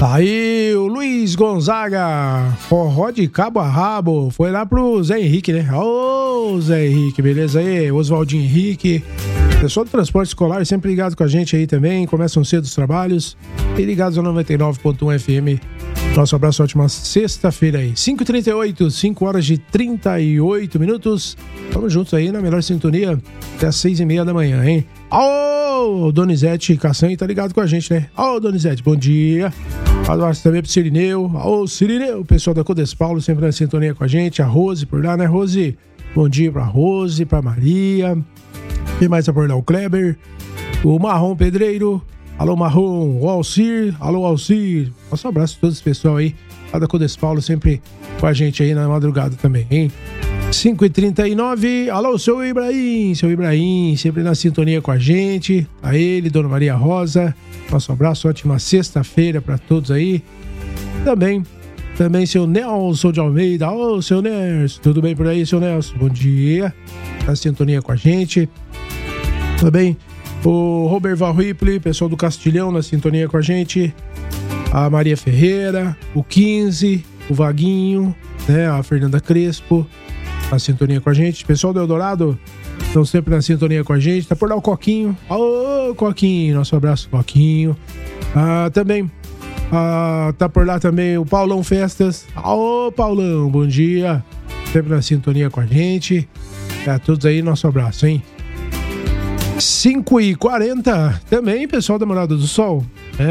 Tá aí o Luiz Gonzaga, forró de cabo a rabo. Foi lá pro Zé Henrique, né? Ô, Zé Henrique, beleza aí? Oswaldinho Henrique. Pessoal do transporte escolar sempre ligado com a gente aí também. Começam cedo os trabalhos. E ligados ao 99.1 FM. Nosso abraço, ótima sexta-feira aí. 5h38, 5 horas e 38 minutos. Vamos juntos aí na melhor sintonia até as 6h30 da manhã, hein? Ô, Donizete Caçanha tá ligado com a gente, né? Ô, Donizete, bom dia. Abraço também pro Cirineu. Ô, Cirineu, o pessoal da Codes Paulo sempre na sintonia com a gente. A Rose por lá, né, Rose? Bom dia pra Rose, pra Maria. Quem mais tá por lá? O Kleber. O Marrom Pedreiro. Alô, Marrom. O Alcir. Alô, Alcir. Nosso abraço a todos esse pessoal aí. Lá da Codes Paulo sempre com a gente aí na madrugada também, hein? 5h39. Alô, seu Ibrahim. Seu Ibrahim, sempre na sintonia com a gente. A ele, Dona Maria Rosa. Nosso abraço, ótima sexta-feira pra todos aí. Também seu Nelson de Almeida. Ô, seu Nelson. Tudo bem por aí, seu Nelson? Bom dia. Na sintonia com a gente. Também o Robert Val Ripley, pessoal do Castilhão na sintonia com a gente. A Maria Ferreira, o 15, o Vaguinho, né? A Fernanda Crespo na sintonia com a gente. Pessoal do Eldorado estão sempre na sintonia com a gente. Tá por lá o Coquinho. Ô, Coquinho, nosso abraço, Coquinho. Também tá por lá também o Paulão Festas. Ô, Paulão, bom dia. Sempre na sintonia com a gente. A todos aí, nosso abraço, hein? 5h40 também, pessoal da Morada do Sol.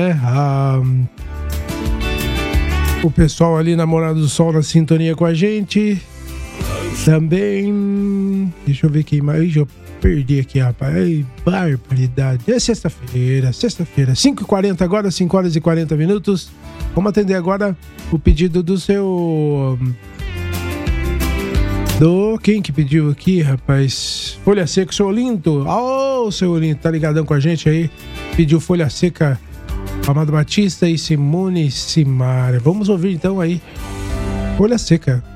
O pessoal ali na Morada do Sol na sintonia com a gente. Também. Deixa eu ver quem mais. Eu perdi aqui, rapaz. Ai, barbaridade. É sexta-feira. 5h40 agora, 5 horas e 40 minutos. Vamos atender agora o pedido do seu. Quem que pediu aqui, rapaz? Folha Seca, seu Olinto. Ô, seu Olinto, tá ligadão com a gente aí? Pediu Folha Seca, Amado Batista e Simone Simaria. Vamos ouvir então aí. Folha Seca.